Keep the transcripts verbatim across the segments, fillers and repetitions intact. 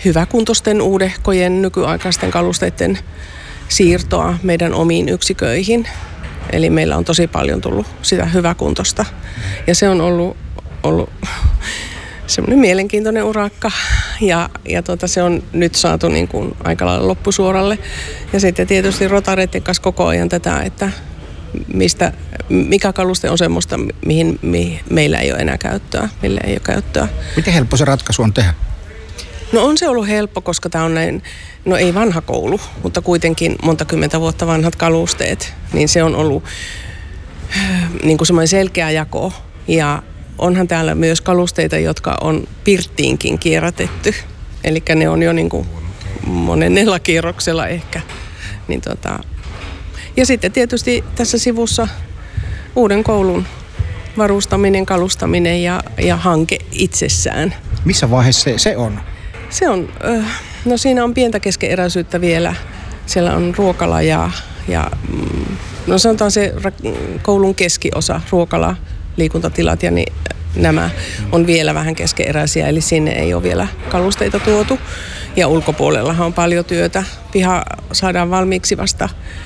hyväkuntoisten uudehkojen nykyaikaisten kalusteiden siirtoa meidän omiin yksiköihin. Eli meillä on tosi paljon tullut sitä hyväkuntosta. Ja se on ollut, ollut semmoinen mielenkiintoinen urakka. Ja, ja tuota, se on nyt saatu niin kuin aika lailla loppusuoralle. Ja sitten tietysti rotareiden kanssa koko ajan tätä, että mistä, mikä kaluste on semmoista, mihin, mihin meillä ei ole enää käyttöä, millä ei ole käyttöä. Miten helppo se ratkaisu on tehdä? No on se ollut helppo, koska tämä on näin, no ei vanha koulu, mutta kuitenkin monta kymmentä vuotta vanhat kalusteet, niin se on ollut niin kuin semmoinen selkeä jako. Ja onhan täällä myös kalusteita, jotka on pirttiinkin kierrätetty, eli ne on jo niin kuin monennella kierroksella ehkä. Niin tota. Ja sitten tietysti tässä sivussa uuden koulun varustaminen, kalustaminen ja, ja hanke itsessään. Missä vaiheessa se, se on? Se on, no siinä on pientä keskeneräisyyttä vielä. Siellä on ruokala ja, ja no sanotaan se koulun keskiosa, ruokala, liikuntatilat ja niin nämä on vielä vähän keskeneräisiä, eli sinne ei ole vielä kalusteita tuotu. Ja ulkopuolellahan on paljon työtä. Piha saadaan valmiiksi vasta,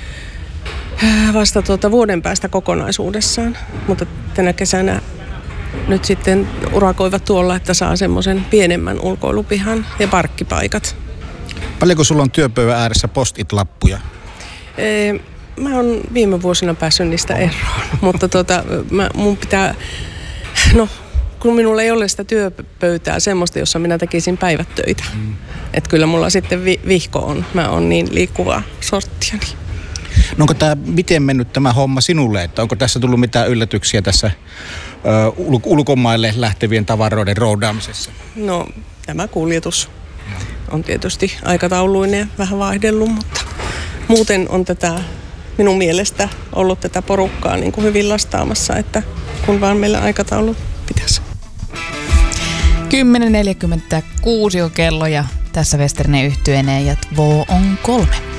vasta tuota vuoden päästä kokonaisuudessaan, mutta tänä kesänä nyt sitten urakoivat tuolla, että saa semmoisen pienemmän ulkoilupihan ja parkkipaikat. Paljonko sulla on työpöydän ääressä post-it-lappuja? Ee, mä oon viime vuosina päässyt niistä eroon, mutta tota, mä, mun pitää, no kun minulla ei ole sitä työpöytää semmoista, jossa minä tekisin päivät töitä. Mm. Että kyllä mulla sitten vi- vihko on, mä oon niin liikkuvaa sorttia. Niin. No onko tämä, miten mennyt tämä homma sinulle, että onko tässä tullut mitään yllätyksiä tässä ö, ul- ulkomaille lähtevien tavaroiden roudaamisessa? No tämä kuljetus on tietysti aikatauluinen ja vähän vaihdellut, mutta muuten on tätä minun mielestä ollut tätä porukkaa niin kuin hyvin lastaamassa, että kun vaan meillä aikataulu pitäisi. kymmenen neljäkymmentäkuusi on kello ja tässä Westerinen yhtyeineen ja Två on kolme.